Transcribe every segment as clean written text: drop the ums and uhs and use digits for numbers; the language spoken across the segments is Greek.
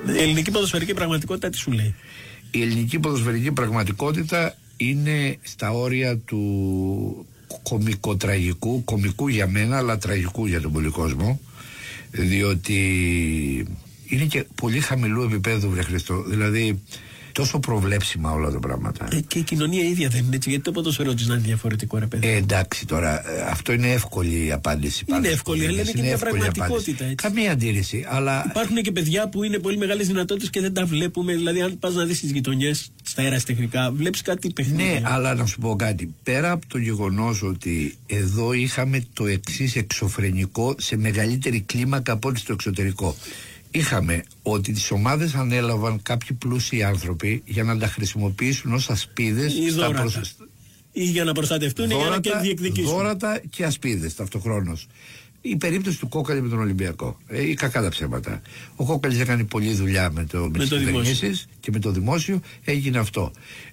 Η ελληνική ποδοσφαιρική πραγματικότητα τι σου λέει? Η ελληνική ποδοσφαιρική πραγματικότητα είναι στα όρια του κομικοτραγικού, κομικού για μένα, αλλά τραγικού για τον πολυκόσμο, διότι είναι και πολύ χαμηλού επίπεδου, βρε Χριστό. Δηλαδή τόσο προβλέψιμα όλα τα πράγματα. Και η κοινωνία ίδια δεν είναι έτσι, γιατί το ποδοσφαιρό της να είναι διαφορετικό, ρε παιδί. Εντάξει τώρα, αυτό είναι εύκολη η απάντηση. Είναι εύκολη, αλλά είναι και μια πραγματικότητα. Έτσι. Καμία αντίρρηση. Αλλά... Υπάρχουν και παιδιά που είναι πολύ μεγάλες δυνατότητες και δεν τα βλέπουμε. Δηλαδή, αν πας να δεις τις γειτονιές, στα αεραστεχνικά, βλέπεις κάτι παιχνίδι. Ναι, αλλά να σου πω κάτι. Πέρα από το γεγονός ότι εδώ είχαμε το εξής εξωφρενικό σε μεγαλύτερη κλίμακα από ό,τι στο εξωτερικό. Είχαμε ότι τις ομάδες ανέλαβαν κάποιοι πλούσιοι άνθρωποι για να τα χρησιμοποιήσουν ως ασπίδες ή για να προστατευτούν ή για να και διεκδικήσουν. Δώρατα και ασπίδες ταυτοχρόνως. Η περίπτωση του Κόκαλη με τον Ολυμπιακό. Ή κακά τα ψέματα. Ο Κόκαλης έκανε πολλή δουλειά με τις κυβερνήσεις και με το δημόσιο, έγινε αυτό.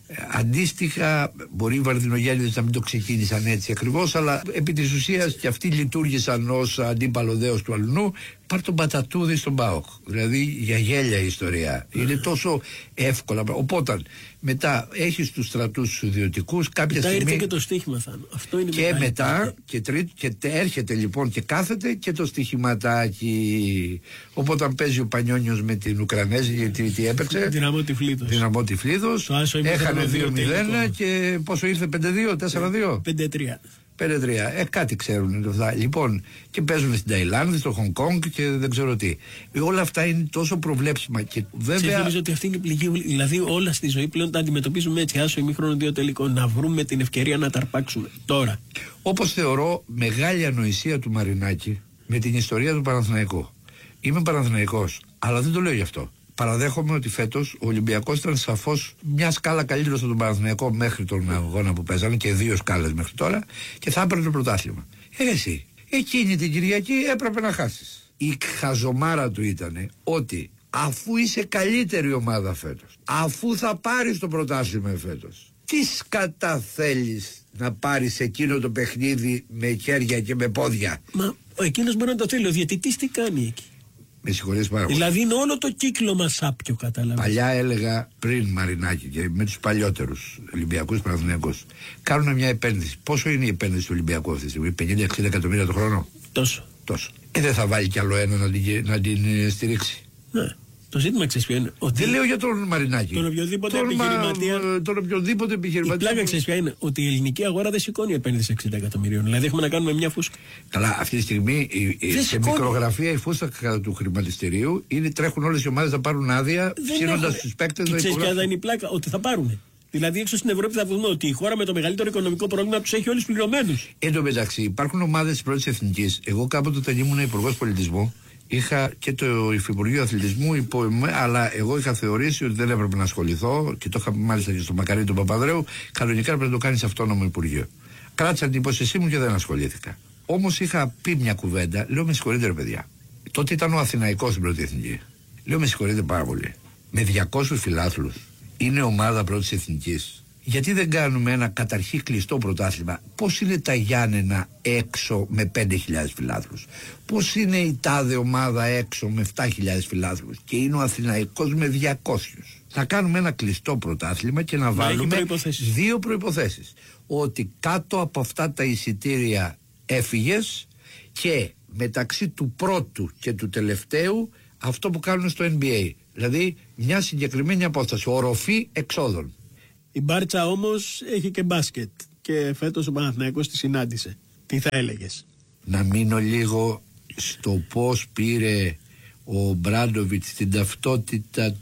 Αντίστοιχα, μπορεί οι Βαρδινογέννηδες να μην το ξεκίνησαν έτσι ακριβώς, αλλά επί της ουσίας και αυτοί λειτουργήσαν ως αντίπαλο δέος του αλουνού. Πάρ' τον Πατατούδη στον ΠΑΟΚ. Δηλαδή για γέλια η ιστορία. Είναι τόσο εύκολα. Οπότε μετά έχεις τους στρατούς τους ιδιωτικούς. Κάποια στιγμή. Ήρθε και το στοίχημα, Θάνο. Αυτό είναι και μετά και έρχεται λοιπόν και κάθεται και το στοιχηματάκι. Οπότε παίζει ο Πανιόνιος με την Ουκρανέζη, τι έπαιξε. Δυναμό Τυφλίδος. Έχανε 2-0 και πόσο ήρθε, 5-2, 4-2. 5-3. 5-3. Κάτι ξέρουν αυτά. Λοιπόν, και παίζουν στην Ταϊλάνδη, στο Χονγκ Κονγκ και δεν ξέρω τι. Όλα αυτά είναι τόσο προβλέψιμα. Και βέβαια. Νομίζω ότι αυτή είναι η πληγή. Δηλαδή, όλα στη ζωή πλέον τα αντιμετωπίζουμε έτσι. Άσο ημίχρονο 2 τελικό. Να βρούμε την ευκαιρία να τα αρπάξουμε τώρα. Όπως θεωρώ μεγάλη ανοησία του Μαρινάκη με την ιστορία του Παναθηναϊκού. Είμαι Παναθηναϊκός, αλλά δεν το λέω γι' αυτό. Παραδέχομαι ότι φέτος ο Ολυμπιακός ήταν σαφώς μια σκάλα καλύτερος από τον Παναθηναϊκό μέχρι τον αγώνα που παίζανε και 2 σκάλες μέχρι τώρα και θα έπαιρνε το πρωτάθλημα. Εσύ, εκείνη την Κυριακή έπρεπε να χάσεις. Η χαζομάρα του ήταν ότι αφού είσαι καλύτερη ομάδα φέτος, αφού θα πάρεις το πρωτάθλημα φέτος, τι σκατά θέλεις να πάρεις εκείνο το παιχνίδι με χέρια και με πόδια? Μα εκείνος μπορεί να το θέλει. Ο διαιτητής τι κάνει εκεί? Με συγχωρείς πάρα πολύ. Δηλαδή είναι όλο το κύκλωμα σάπιο, κατάλαβες. Παλιά έλεγα πριν Μαρινάκη και με τους παλιότερους Ολυμπιακούς Παναθηναϊκούς, κάνουν μια επένδυση. Πόσο είναι η επένδυση του Ολυμπιακού αυτή τη στιγμή? 50-60 εκατομμύρια το χρόνο? Τόσο. Δεν θα βάλει κι άλλο ένα να την στηρίξει? Ναι. Το ζήτημα ξέρεις ποιο είναι? Δεν λέω για τον Μαρινάκη. Τον οποιοδήποτε επιχειρηματία. Η πλάκα ξέρεις ποια είναι? Ότι η ελληνική αγορά δεν σηκώνει επένδυση 60 εκατομμυρίων. Δηλαδή έχουμε να κάνουμε μια φούσκα. Καλά, αυτή τη στιγμή σε μικρογραφία η φούσκα του χρηματιστηρίου τρέχουν όλες οι ομάδες να πάρουν άδεια, ψήνοντας τους παίκτες να υπογράψουν. Ξέρεις ποια είναι η πλάκα? Ότι θα πάρουν. Δηλαδή έξω στην Ευρώπη θα δούμε ότι η χώρα με το μεγαλύτερο οικονομικό πρόβλημα τους έχει όλους πληρωμένους. Εν τω μεταξύ υπάρχουν ομάδες της πρώτης εθνικής. Εγώ κάποτε όταν ήμουν υπουργός πολιτισμού, είχα και το Υφυπουργείο Αθλητισμού αλλά εγώ είχα θεωρήσει ότι δεν έπρεπε να ασχοληθώ και το είχα μάλιστα και στο Μακαρίνη του Παπαδρέου. Κανονικά πρέπει να το κάνεις αυτόνομο Υπουργείο. Κράτησα την υπόσχεσή μου και δεν ασχολήθηκα. Όμως είχα πει μια κουβέντα, λέω με συγχωρείτε ρε παιδιά. Τότε ήταν ο Αθηναϊκός στην πρώτη εθνική. Λέω με συγχωρείτε πάρα πολύ. Με 200 φιλάθλους είναι ομάδα πρώτης εθνικής. Γιατί δεν κάνουμε ένα καταρχήν κλειστό πρωτάθλημα? Πώς είναι τα Γιάννενα έξω με 5.000 φιλάθλους? Πώς είναι η τάδε ομάδα έξω με 7.000 φιλάθλους? Και είναι ο Αθηναϊκός με 200. Θα κάνουμε ένα κλειστό πρωτάθλημα και να βάλουμε 2 προϋποθέσεις. Ότι κάτω από αυτά τα εισιτήρια έφυγες και μεταξύ του πρώτου και του τελευταίου αυτό που κάνουν στο NBA. Δηλαδή μια συγκεκριμένη απόσταση, οροφή εξόδων. Η Μπάρτσα όμως έχει και μπάσκετ και φέτος ο Παναθηναϊκός τη συνάντησε. Τι θα έλεγες? Να μείνω λίγο στο πώς πήρε ο Μπράντοβιτς την ταυτότητα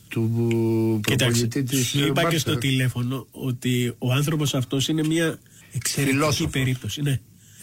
του προπονητή της. Είπα και στο τηλέφωνο ότι ο άνθρωπος αυτός είναι μια εξαιρετική περίπτωση. Ναι.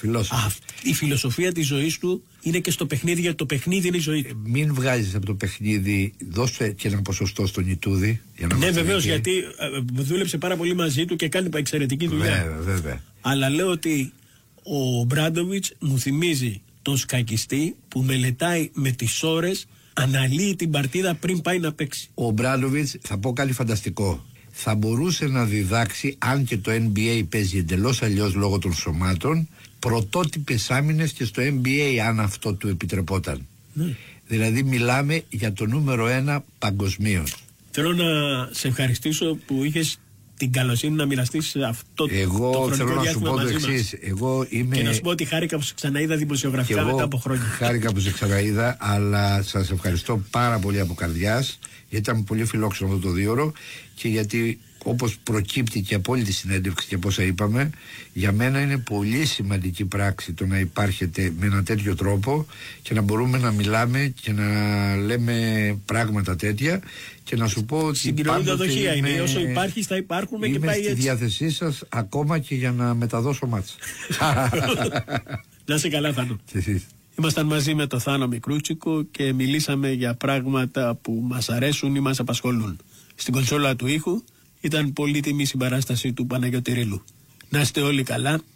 Η φιλοσοφία της ζωής του είναι και στο παιχνίδι, γιατί το παιχνίδι είναι η ζωή του. Μην βγάζεις από το παιχνίδι, δώσε και ένα ποσοστό στον Ιτούδη. Ναι, βεβαίως, γιατί δούλεψε πάρα πολύ μαζί του και κάνει εξαιρετική δουλειά. Βέβαια. Αλλά λέω ότι ο Μπράντοβιτς μου θυμίζει τον σκακιστή που μελετάει με τις ώρες, αναλύει την παρτίδα πριν πάει να παίξει. Ο Μπράντοβιτς, θα πω κάτι φανταστικό, θα μπορούσε να διδάξει, αν και το NBA παίζει εντελώς αλλιώς λόγω των σωμάτων, πρωτότυπες άμυνες και στο NBA, αν αυτό του επιτρεπόταν. Δηλαδή μιλάμε για το νούμερο 1 παγκοσμίως. Θέλω να σε ευχαριστήσω που είχες την καλοσύνη να μοιραστείς αυτό το χρονικό διάστημα μαζί μας. Και να σου πω ότι χάρηκα που σε ξαναείδα δημοσιογραφικά μετά από χρόνια. Χάρηκα που σε ξαναείδα, αλλά σας ευχαριστώ πάρα πολύ από καρδιάς, γιατί ήταν πολύ φιλόξενο αυτό το 2ωρο και γιατί, όπως προκύπτει και από όλη τη συνέντευξη και από όσα είπαμε, για μένα είναι πολύ σημαντική πράξη το να υπάρχετε με ένα τέτοιο τρόπο και να μπορούμε να μιλάμε και να λέμε πράγματα τέτοια. Και να σου πω ότι συγκοινωνούντα δοχεία είναι. Όσο υπάρχεις θα υπάρχουμε και πάει έτσι. Είμαι στη διάθεσή σας ακόμα και για να μεταδώσω μάτς. Να είσαι καλά, Θάνο. Ήμασταν μαζί με το Θάνο Μικρούτσικο και μιλήσαμε για πράγματα που μας αρέσουν ή μας απασχολούν. Στην κονσόλα του ήχου ήταν πολύτιμη συμπαράσταση του Παναγιώτη Ρήλου. Να είστε όλοι καλά.